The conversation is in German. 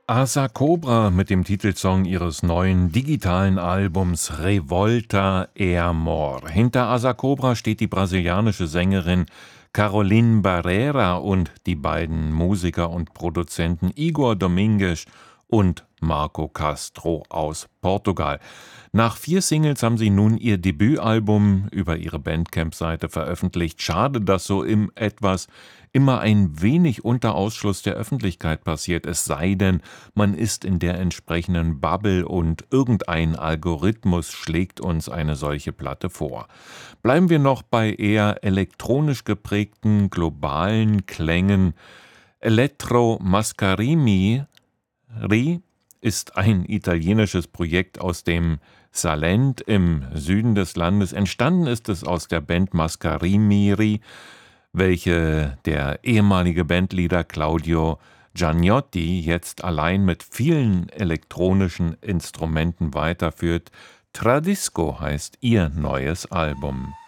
Asa Cobra mit dem Titelsong ihres neuen digitalen Albums Revolta e Amor. Hinter Asa Cobra steht die brasilianische Sängerin Caroline Barreira und die beiden Musiker und Produzenten Igor Domingues und Marco Castro aus Portugal. Nach 4 Singles haben sie nun ihr Debütalbum über ihre Bandcamp-Seite veröffentlicht. Schade, dass so etwas immer ein wenig unter Ausschluss der Öffentlichkeit passiert, es sei denn, man ist in der entsprechenden Bubble und irgendein Algorithmus schlägt uns eine solche Platte vor. Bleiben wir noch bei eher elektronisch geprägten globalen Klängen. Eletro Mascarini ist ein italienisches Projekt aus dem Salent im Süden des Landes. Entstanden ist es aus der Band Mascarimiri, welche der ehemalige Bandleader Claudio Giannotti jetzt allein mit vielen elektronischen Instrumenten weiterführt. Tradisco heißt ihr neues Album.